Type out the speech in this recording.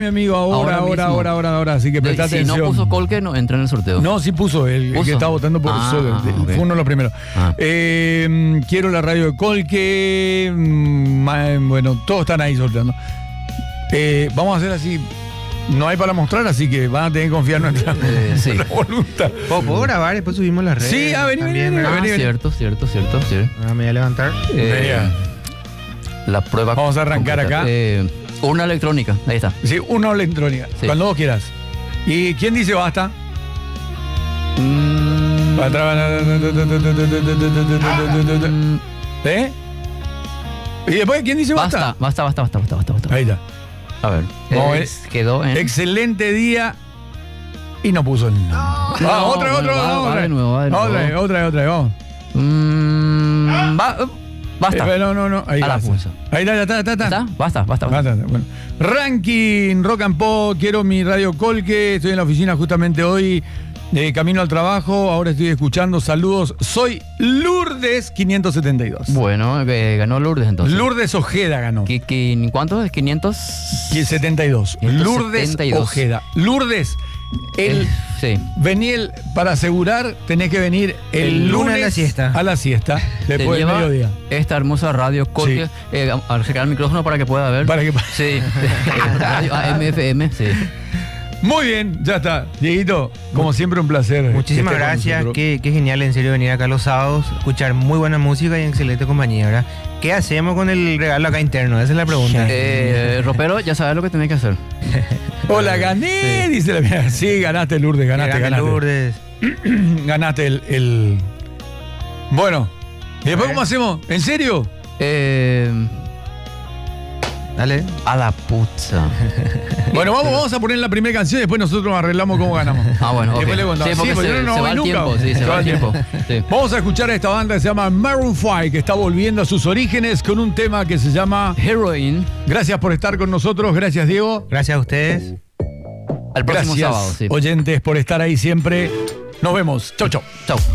Mi amigo, ahora, así que presta atención. Si no puso Colque, no entra en el sorteo. No, sí puso el que estaba votando por solo. okay. Fue uno de los primeros. Quiero la radio de Colque. Bueno, todos están ahí sorteando. Vamos a hacer así. No hay para mostrar, así que van a tener que confiar en nuestra voluntad. ¿Puedo grabar y después subimos las redes? Sí, vení. Cierto. Me voy a levantar. La prueba. Vamos a arrancar completa. acá. Urna electrónica, ahí está. Sí, una electrónica. Sí. Cuando vos quieras. ¿Y quién dice basta? ¿Eh? ¿Y después quién dice basta? Basta. Ahí está. A ver. Quedó en. Excelente día. Y no puso el nombre. Otra. Va de nuevo. Otra, vamos. Basta. No. Ahí la está. pulsa. Ahí está. ¿Está? Basta. Bueno. Ranking Rock and Pop. Quiero mi radio Colque. Estoy en la oficina justamente hoy. Camino al trabajo. Ahora estoy escuchando. Saludos. Soy Lourdes 572. Bueno, ganó Lourdes entonces. Lourdes Ojeda ganó. ¿Cuánto es? 500. 72. Lourdes Ojeda. Lourdes. Vení para asegurar, tenés que venir el lunes a la siesta. Después del mediodía. Esta hermosa radio Colque. Al sacar el micrófono para que pueda ver. Sí. Radio AM/FM. Sí. Muy bien, ya está. Dieguito, como siempre, un placer. Muchísimas gracias. Qué genial, en serio, venir acá los sábados, escuchar muy buena música y excelente compañía, ¿verdad? ¿Qué hacemos con el regalo acá interno? Esa es la pregunta. Ropero, ya sabes lo que tenés que hacer. Hola, gané, dice la mía. Sí, ganaste, Lourdes, ganaste. Lourdes. Ganaste el... Bueno, ¿y después cómo hacemos? ¿En serio? Dale. A la puta. Bueno, vamos a poner la primera canción y después nosotros arreglamos cómo ganamos. Bueno, después le contamos. porque se va el tiempo. Sí, se va el tiempo. Sí. Vamos a escuchar a esta banda que se llama Maroon 5, que está volviendo a sus orígenes con un tema que se llama Heroin. Gracias por estar con nosotros. Gracias, Diego. Gracias a ustedes. Al próximo sábado. Oyentes, por estar ahí siempre. Nos vemos. Chau.